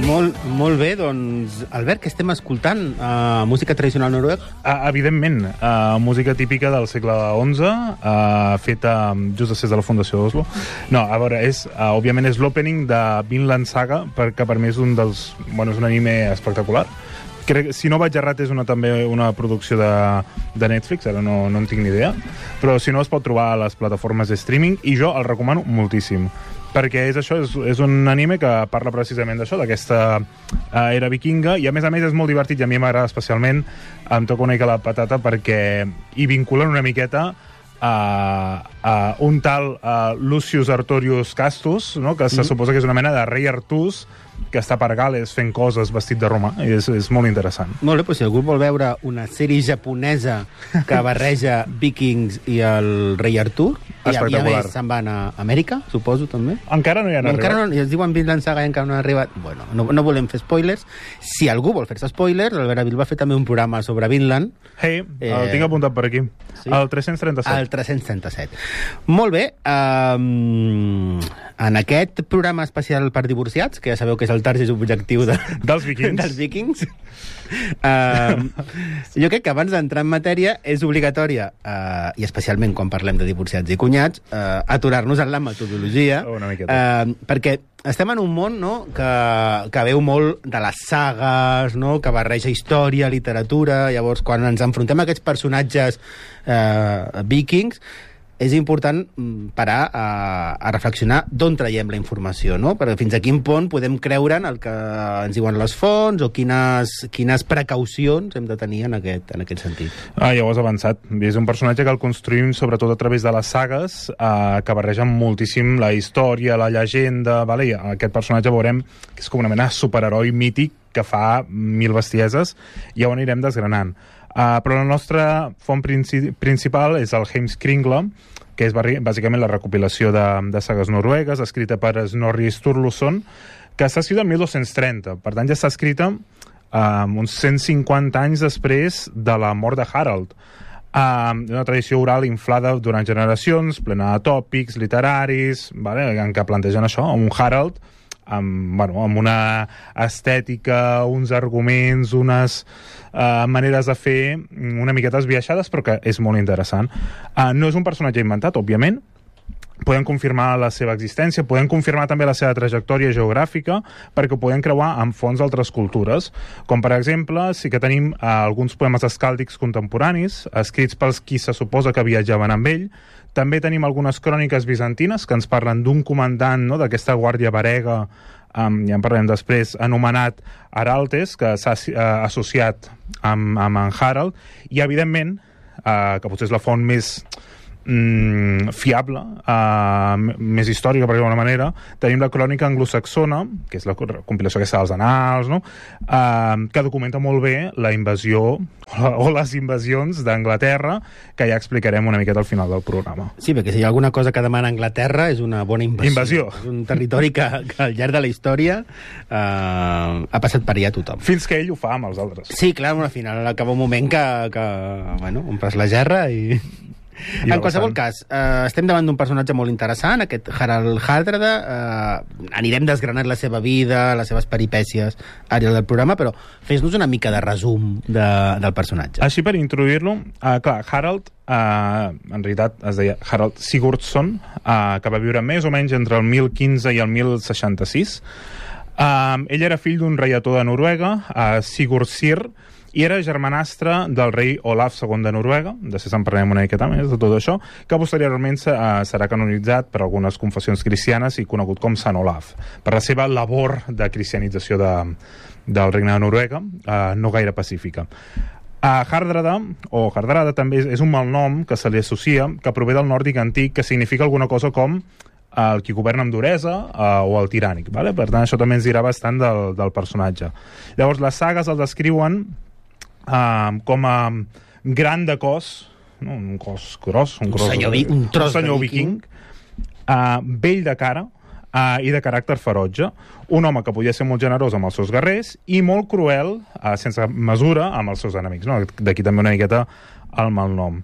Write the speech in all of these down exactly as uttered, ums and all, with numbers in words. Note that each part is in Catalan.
Molt, molt bé, doncs, Albert, que estem escoltant? Uh, música tradicional noruega? Uh, evidentment, uh, música típica del segle onze, uh, feta just després de la fundació d'Oslo. No, a veure, és, uh, òbviament és l'opening de Vinland Saga, perquè per mi és un dels... Bueno, és un anime espectacular. Crec, si no vaig errat, és una, també una producció de, de Netflix, ara no, no en tinc ni idea, però si no es pot trobar a les plataformes de streaming, i jo el recomano moltíssim. Perquè és això, és, és un anime que parla precisament d'això, d'aquesta uh, era vikinga, i a més a més és molt divertit, i a mi m'agrada especialment, em toca una mica la patata, perquè hi vinculen una miqueta a, a un tal uh, Lucius Artorius Castus, no? Que se mm. suposa que és una mena de rei Artús, que està per Gales fent coses vestit de romà, i és, és molt interessant. Molt bé, doncs si algú vol veure una sèrie japonesa que barreja vikings i el rei Artur, i a, i a més se'n van a Amèrica, suposo, també. Encara no hi han no, arribat. Encara no, i es diuen Vinland Saga i encara no han arribat. Bueno, no, no volem fer spoilers. Si algú vol fer-se spoilers, l'Albert Avil va fer també un programa sobre Vinland. Hey, eh... el tinc apuntat per aquí. Sí? El tres-cents trenta-set. El tres-cents trenta-set. Molt bé. Um, en aquest programa especial per divorciats, que ja sabeu que és el target objectiu de, dels vikings, dels vikings uh, jo crec que abans d'entrar en matèria és obligatòria, uh, i especialment quan parlem de divorciats i cunyats, uh, aturar-nos en la metodologia, uh, perquè estem en un món, no, que, que veu molt de les sagues, no, que barreja història, literatura. Llavors, quan ens enfrontem a aquests personatges uh, vikings, és important parar a, a reflexionar d'on traiem la informació, no? Perquè fins a quin punt podem creure en el que ens diuen les fonts o quines, quines precaucions hem de tenir en aquest, en aquest sentit. Ah, ja ho has avançat. És un personatge que el construïm sobretot a través de les sagues, eh, que barregen moltíssim la història, la llegenda, vale? I aquest personatge veurem que és com una mena de superheroi mític que fa mil bestieses, i ja ho anirem desgranant. Uh, però la nostra font princi principal és el Heimskringla, que és bàsicament la recopilació de, de sagues noruegues, escrita per Snorri Sturluson, que està escrita el mil dos-cents trenta. Per tant, ja està escrita uh, uns cent cinquanta anys després de la mort de Harald. Uh, una tradició oral inflada durant generacions, plena de tòpics literaris, vale? En què plantegen això, un Harald amb, bueno, amb una estètica, uns arguments, unes uh, maneres de fer una miqueta esbiaixades, però que és molt interessant. Uh, no és un personatge inventat, òbviament. Podem confirmar la seva existència, podem confirmar també la seva trajectòria geogràfica, perquè ho podem creuar amb fonts d'altres cultures, com per exemple sí que tenim uh, alguns poemes escàldics contemporanis, escrits pels qui se suposa que viatjaven amb ell. També tenim algunes cròniques bizantines que ens parlen d'un comandant, no?, d'aquesta guàrdia varega, um, ja en parlem després, anomenat Araltes, que s'ha uh, associat amb, amb en Harald, i evidentment, uh, que potser és la font més mm, fiable, uh, més històrica, per dir d'alguna manera, tenim la crònica anglosaxona, que és la compilació aquesta dels annals, no?, uh, que documenta molt bé la invasió o les invasions d'Anglaterra, que ja explicarem una miqueta al final del programa. Sí, perquè si hi ha alguna cosa que demana Anglaterra és una bona invasió. Invasió. És un territori que, que al llarg de la història uh, ha passat per allà tothom. Fins que ell ho fa amb els altres. Sí, clar, al final acaba un moment que, que bueno, omples la gerra i... I en qualsevol cas, eh, estem davant d'un personatge molt interessant, aquest Harald Hardrada. Eh, anirem desgranant la seva vida, les seves peripècies al llarg del programa, però fes-nos una mica de resum de, del personatge. Així, per introduir-lo, eh, clar, Harald, eh, en realitat es deia Harald Sigurdsson, eh, que va viure més o menys entre el mil quinze i el mil seixanta-sis. Eh, ell era fill d'un reietó de Noruega, eh, Sigurd Syr, i era germanastre del rei Olaf segon de Noruega, després en parlarem una miqueta més de tot això, que posteriorment uh, serà canonitzat per algunes confessions cristianes i conegut com Sant Olaf, per la seva labor de cristianització de, del regne de Noruega, uh, no gaire pacífica. Uh, Hardrada, o Hardrada també és, és un malnom que se li associa, que prové del nòrdic antic, que significa alguna cosa com el qui governa amb duresa uh, o el tirànic, vale? Per tant, això també ens dirà bastant del, del personatge. Llavors, les sagues el descriuen Uh, com a gran de cos, no? Un cos gros, un, un, gros, senyor, un tros un senyor de viking, viking uh, vell de cara, uh, i de caràcter ferotge. Un home que podia ser molt generós amb els seus guerrers i molt cruel, uh, sense mesura, amb els seus enemics. No? D'aquí també una miqueta el malnom.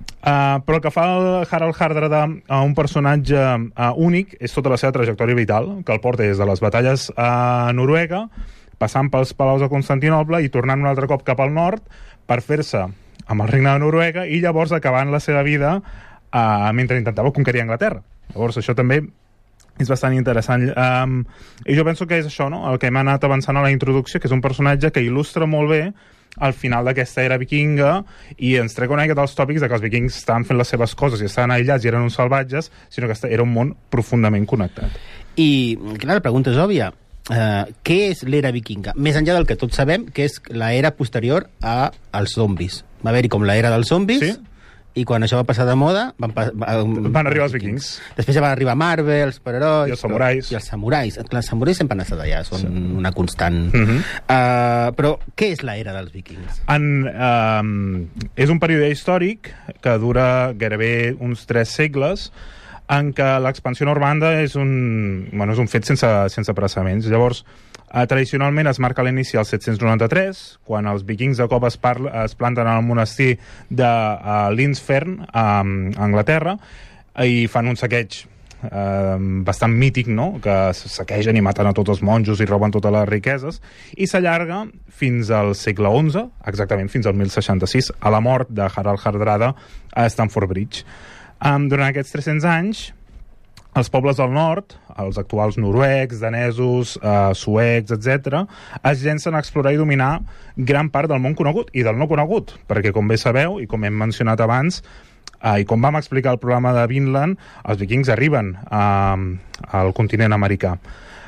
Uh, però el que fa el Harald Hardrada a un personatge uh, únic és tota la seva trajectòria vital, que el porta des de les batalles a Noruega, passant pels palaus de Constantinoble i tornant un altre cop cap al nord per fer-se amb el regne de Noruega i llavors acabant la seva vida uh, mentre intentava conquerir Anglaterra. Llavors això també és bastant interessant. Um, I jo penso que és això, no? El que hem anat avançant a la introducció, que és un personatge que il·lustra molt bé al final d'aquesta era vikinga i ens trec una mica dels tòpics de que els vikings estaven fent les seves coses i estaven aïllats i eren uns salvatges, sinó que era un món profundament connectat. I, clar, la pregunta és òbvia. Uh, què és l'era vikinga? Més enllà del que tots sabem, que és l'era posterior a als zombis. Va haver-hi com l'era dels zombis, sí? I quan això va passar de moda van, pa van, van arribar els vikings. Després ja van arribar Marvel, els superherois i els samurais. I els samurais. Els samurais sempre han estat allà, són sí. una constant. Uh -huh. uh, però què és l'era dels vikings? En, uh, és un període històric que dura gairebé uns tres segles en què l'expansió normanda és un, bueno, és un fet sense, sense precedents. Llavors, Uh, tradicionalment es marca l'inici al set-cents noranta-tres, quan els vikings de cop es, parla, es planten al monestir de uh, Lindisfarne, a um, Anglaterra, i fan un saqueig uh, bastant mític, no?, que saquegen i maten a tots els monjos i roben totes les riqueses, i s'allarga fins al segle onze, exactament fins al mil seixanta-sis, a la mort de Harald Hardrada a Stamford Bridge. Um, durant aquests tres-cents anys, els pobles del nord, els actuals noruecs, danesos, eh, suecs, etcètera, es llencen a explorar i dominar gran part del món conegut i del no conegut, perquè, com bé sabeu, i com hem mencionat abans, eh, i com vam explicar al programa de Vinland, els vikings arriben eh, al continent americà.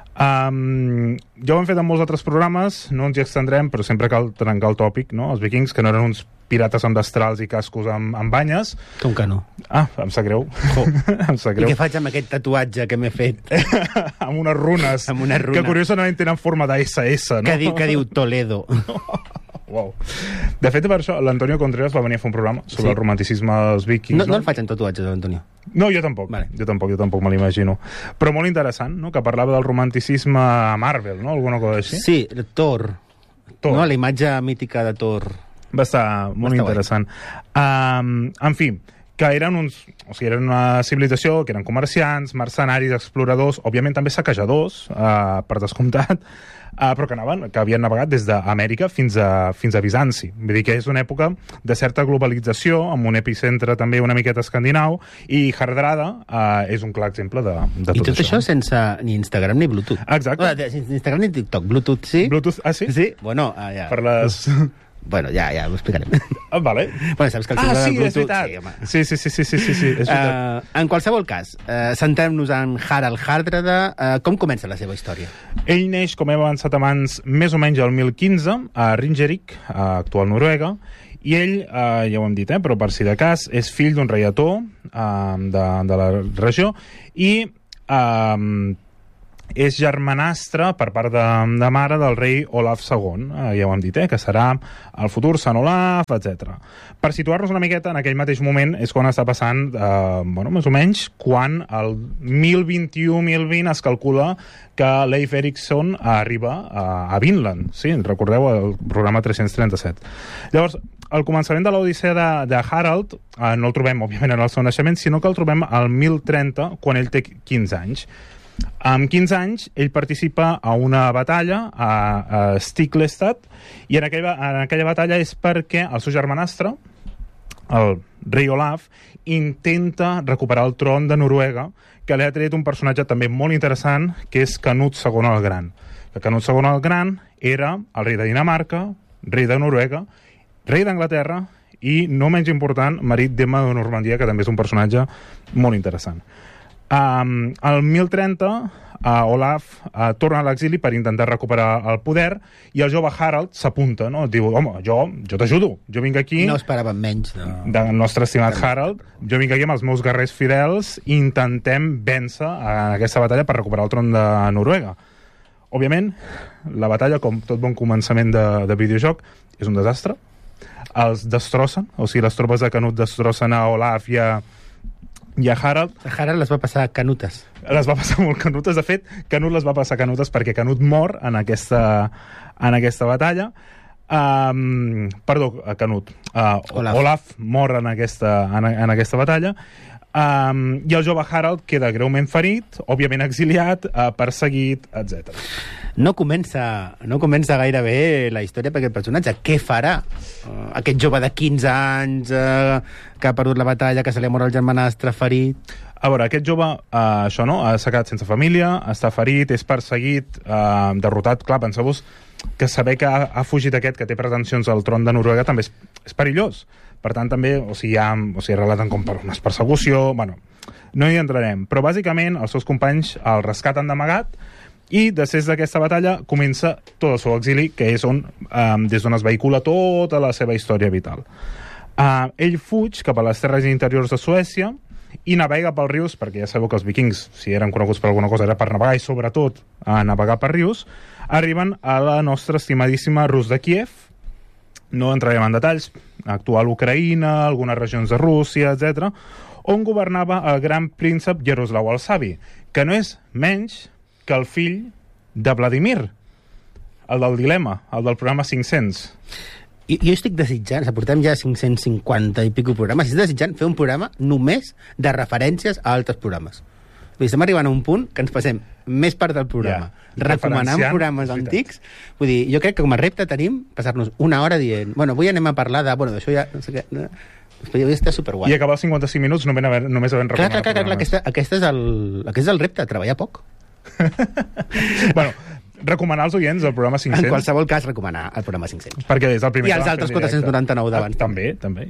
Um, ja ho hem fet en molts altres programes, no ens hi extendrem, però sempre cal trencar el tòpic, no? Els vikings, que no eren uns pirates amb destrals i cascos amb, amb banyes. Com que no? Ah, em sap greu. Oh. Em sap greu. I què faig amb aquest tatuatge que m'he fet? Amb unes runes. Amb una runa. Que curiosament tenen forma d'S S, no? Que diu, que diu Toledo. Wow. De fet, per això, l'Antonio Contreras va venir a fer un programa sobre sí. el romanticisme dels vikings. No, no, no el faig en tatuatges, l'Antonio. No, jo tampoc. Vale. Jo tampoc, jo tampoc me l'imagino. Però molt interessant, no?, que parlava del romanticisme a Marvel, no?, alguna cosa així. Sí, Thor. Thor. No, la imatge mítica de Thor. Va estar molt va estar interessant. Um, en fi, que eren uns... O sigui, eren una civilització que eren comerciants, mercenaris, exploradors, òbviament també saquejadors, uh, per descomptat, Uh, però que, anaven, que havien navegat des d'Amèrica fins a, fins a Bizanci. Vull dir que és una època de certa globalització, amb un epicentre també una miqueta escandinau, i Hardrada uh, és un clar exemple de, de tot, I tot això. això sense ni Instagram ni Bluetooth. Exacte. No, sense Instagram ni TikTok. Bluetooth sí. Bluetooth, ah, sí? Sí, bueno, ah, ja. Per les... Bueno, ja, ja ho explicarem. Ah, vale. Bueno, saps que el ah, sí, Bluetooth... és veritat. Sí, sí, sí, sí, sí, sí, sí, és uh, en qualsevol cas, uh, centrem-nos en Harald Hardrada. Uh, com comença la seva història? Ell neix, com hem avançat abans, més o menys al mil quinze, a Ringerike, a actual Noruega, i ell, eh, ja ho hem dit, eh, però per si de cas, és fill d'un reietó eh, de, de la regió i eh, és germanastre per part de, de mare del rei Olaf segon, eh, ja ho hem dit, eh, que serà el futur Sant Olaf, etcètera. Per situar-nos una miqueta, en aquell mateix moment és quan està passant, eh, bueno, més o menys, quan el mil vint-i-u mil vint es calcula que Leif Erikson arriba a, a Vinland, sí, recordeu el programa tres-cents trenta-set. Llavors, al començament de l'odissea de, de Harald, eh, no el trobem, òbviament, en el seu naixement, sinó que el trobem al mil trenta, quan ell té quinze anys. Amb quinze anys, ell participa a una batalla a, a Stiklestad, i en aquella, en aquella batalla és perquè el seu germanastre, el rei Olaf, intenta recuperar el tron de Noruega, que li ha tret un personatge també molt interessant, que és Canut segon el Gran. Que Canut segon el Gran era el rei de Dinamarca, rei de Noruega, rei d'Anglaterra i, no menys important, marit d'Emma de Normandia, que també és un personatge molt interessant. Um, el mil trenta, uh, Olaf uh, torna a l'exili per intentar recuperar el poder, i el jove Harald s'apunta, no? Diu, home, jo, jo t'ajudo, jo vinc aquí... No esperàvem menys. No. Del nostre estimat Harald, jo vinc aquí amb els meus guerrers fidels i intentem vèncer en aquesta batalla per recuperar el tron de Noruega. Òbviament, la batalla, com tot bon començament de, de videojoc, és un desastre. Els destrossen, o sigui, les tropes de Canut destrossen a Olaf i a I a Harald... A Harald les va passar canutes. Les va passar molt canutes. De fet, Canut les va passar canutes perquè Canut mor en aquesta, en aquesta batalla. Um, perdó, Canut. Uh, Olaf. Olaf mor en aquesta, en, en aquesta batalla. Um, I el jove Harald queda greument ferit, òbviament exiliat, uh, perseguit, etcètera. No comença, no comença gaire bé la història per aquest personatge. Què farà? Uh, aquest jove de quinze anys uh, que ha perdut la batalla, que se li ha mort el germanastre, ferit... A veure, aquest jove, uh, això no, s'ha quedat sense família, està ferit, és perseguit, uh, derrotat. Clar, penseu-vos que saber que ha, ha fugit aquest, que té pretensions al tron de Noruega, també és, és perillós. Per tant, també, o sigui, ja, o sigui, relaten com per una persecució... Bueno, no hi entrarem. Però, bàsicament, els seus companys el rescaten d'amagat i, després d'aquesta batalla, comença tot el seu exili, que és on, um, des d'on es vehicula tota la seva història vital. Uh, ell fuig cap a les terres interiors de Suècia i navega pels rius, perquè ja sabeu que els vikings, si eren coneguts per alguna cosa, era per navegar i, sobretot, a navegar per rius. Arriben a la nostra estimadíssima Rus de Kíev. No entrarem en detalls, actual Ucraïna, algunes regions de Rússia, etcètera, on governava el gran príncep Yaroslav el Savi, que no és menys que el fill de Vladimir, el del dilema, el del programa cinc-cents. I, jo estic desitjant, o sigui, portem ja cinc-cents cinquanta i pico programes, estic desitjant fer un programa només de referències a altres programes. Vull dir, estem arribant a un punt que ens passem més part del programa yeah. recomanant programes antics. Vull dir, jo crec que com a repte tenim passar-nos una hora dient, bueno, avui anem a parlar de, bueno, d'això ja, no sé què, no? Podria estar superguai. I acabar els cinquanta-cinc minuts només havent, només havent recomanat clar, clar, clar, clar, aquesta, aquesta és el, aquest és el repte, treballar poc. Bueno, recomanar als oients el programa cinc-cents. En qualsevol cas, recomanar el programa cinc-cents. Perquè és el primer... I els altres quatre-cents noranta-nou d'abans. Ah, també, també.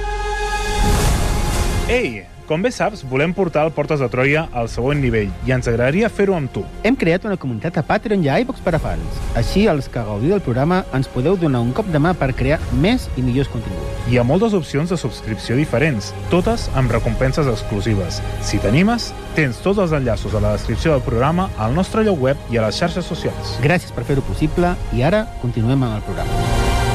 Ei, com bé saps, volem portar el Portes de Troia al següent nivell i ens agradaria fer-ho amb tu. Hem creat una comunitat a Patreon i a iVox per a fans. Així, els que gaudiu del programa ens podeu donar un cop de mà per crear més i millors continguts. Hi ha moltes opcions de subscripció diferents, totes amb recompenses exclusives. Si t'animes, tens tots els enllaços a la descripció del programa, al nostre lloc web i a les xarxes socials. Gràcies per fer-ho possible i ara continuem amb el programa.